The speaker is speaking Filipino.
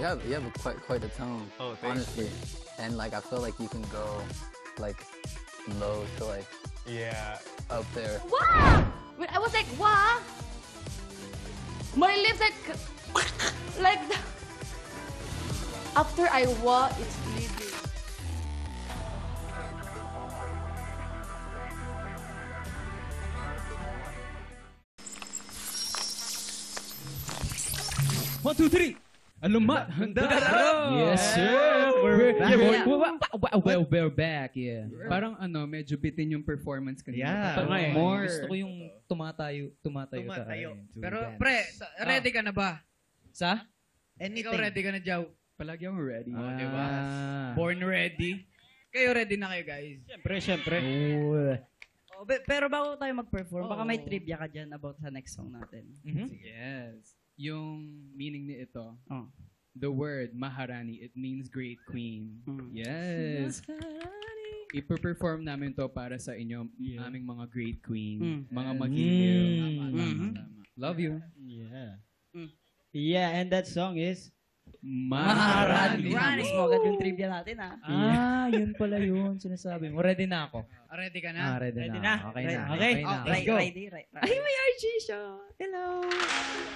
you have quite a tone, honestly. You. And like I feel like you can go like low to like up there. Wow! When I was like, wow! My lips like that. After I wah, it's bleeding. One, two, three. Alumat. Yes, sir. We're back. We're back, yeah. Parang medyo bitin yung performance kanina. Yeah. More. Gusto ko yung tumatayo tayo. Pero pre, ready ka na ba? Sa? Ikaw ready ka na, Jow? Palagi akong ready. Diba? Born ready. Kayo ready na kayo, guys? Siyempre. Pero bago tayo mag-perform, baka may trivia ka dyan about sa next song natin. Yes. Yung meaning ni ito, the word Maharani, it means great queen. Yes. Ipa-perform namin to para sa inyo, aming mga great queen, mga magiliw. Tama. Love you. Yeah, and that song is Maharani. Mas mo agad yung trivia natin, ha? Yun pala yun. Sinasabi mo. Ready na ako. Ready ka na? Ready na. Okay na. Okay, Let's go. ready. Ay, may RG siya. Hello.